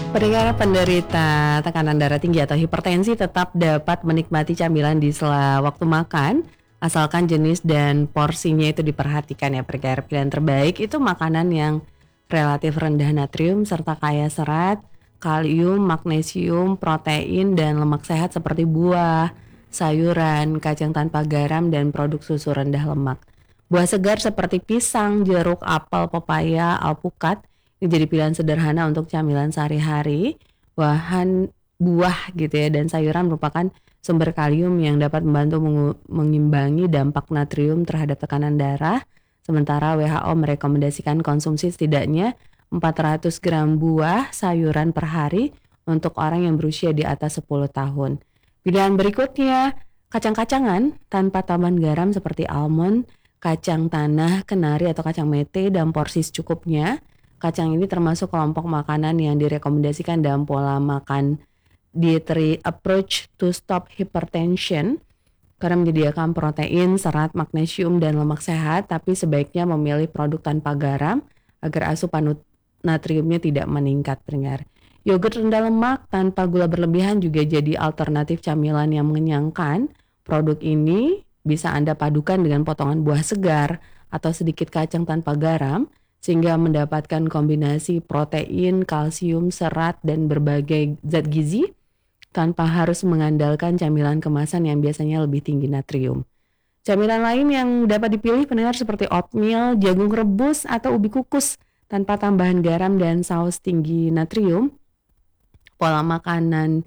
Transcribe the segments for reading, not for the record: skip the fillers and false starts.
Pendengar penderita tekanan darah tinggi atau hipertensi tetap dapat menikmati camilan di sela waktu makan, asalkan jenis dan porsinya itu diperhatikan ya. Pendengar, pilihan terbaik itu makanan yang relatif rendah natrium serta kaya serat, kalium, magnesium, protein, dan lemak sehat seperti buah, sayuran, kacang tanpa garam, dan produk susu rendah lemak. Buah segar seperti pisang, jeruk, apel, pepaya, alpukat ini jadi pilihan sederhana untuk camilan sehari-hari. Bahan buah gitu ya dan sayuran merupakan sumber kalium yang dapat membantu mengimbangi dampak natrium terhadap tekanan darah. Sementara WHO merekomendasikan konsumsi setidaknya 400 gram buah sayuran per hari untuk orang yang berusia di atas 10 tahun. Pilihan berikutnya, kacang-kacangan tanpa tambahan garam seperti almond, kacang tanah, kenari atau kacang mete dan porsi secukupnya. Kacang ini termasuk kelompok makanan yang direkomendasikan dalam pola makan dietary approach to stop hypertension karena menyediakan protein, serat, magnesium, dan lemak sehat, tapi sebaiknya memilih produk tanpa garam agar asupan natriumnya tidak meningkat. Pendengar. Yogurt rendah lemak tanpa gula berlebihan juga jadi alternatif camilan yang mengenyangkan. Produk ini bisa Anda padukan dengan potongan buah segar atau sedikit kacang tanpa garam, sehingga mendapatkan kombinasi protein, kalsium, serat, dan berbagai zat gizi tanpa harus mengandalkan camilan kemasan yang biasanya lebih tinggi natrium. Camilan lain yang dapat dipilih pendengar seperti oatmeal, jagung rebus, atau ubi kukus tanpa tambahan garam dan saus tinggi natrium. Pola makanan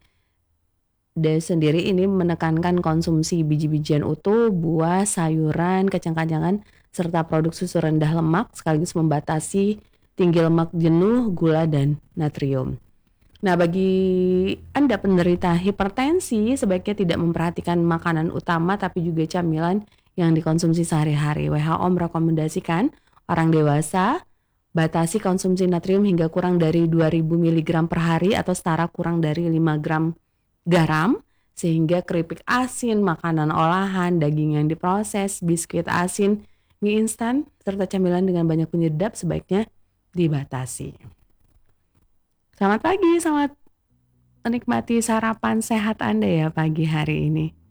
sendiri ini menekankan konsumsi biji-bijian utuh, buah, sayuran, kacang-kacangan, serta produk susu rendah lemak sekaligus membatasi tinggi lemak jenuh, gula, dan natrium. Nah, bagi Anda penderita hipertensi sebaiknya tidak memperhatikan makanan utama tapi juga camilan yang dikonsumsi sehari-hari. WHO merekomendasikan orang dewasa batasi konsumsi natrium hingga kurang dari 2000 mg per hari atau setara kurang dari 5 gram garam, sehingga keripik asin, makanan olahan, daging yang diproses, biskuit asin, mie instan, serta camilan dengan banyak penyedap sebaiknya dibatasi. Selamat pagi, selamat menikmati sarapan sehat Anda ya pagi hari ini.